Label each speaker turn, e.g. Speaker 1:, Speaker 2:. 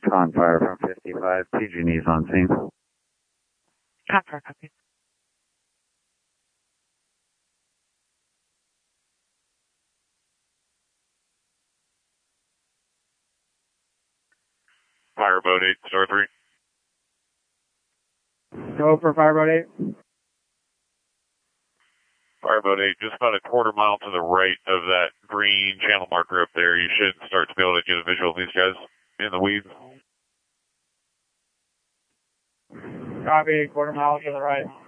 Speaker 1: Confire from 55, PG&E's on scene.
Speaker 2: Confire, copy.
Speaker 3: Fireboat 8, Star 3.
Speaker 4: Go for Fireboat 8.
Speaker 3: Fireboat 8, just about a quarter mile to the right of that green channel marker up there. You should start to be able to get a visual of these guys in the weeds.
Speaker 4: Copy, quarter mile to the right.